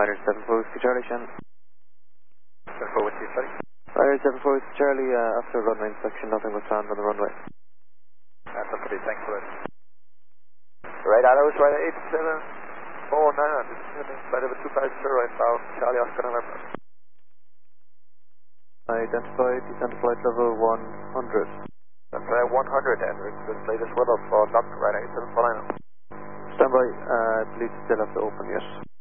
Ryder 74 Whiskey Charlie, Shannon. 74 Whiskey Charlie. Ryder 74 Whiskey Charlie, after runway inspection, nothing was found on the runway. That's up to be, thanks for that. Right, Arrows, Ryder 8749, descending flight over 2 passenger, right bow, Charlie Oscar November. Identified, descend to flight level 100. That's 100, and it's the latest weather for Dock, Ryder 8749. Standby, I believe still have to open, yes.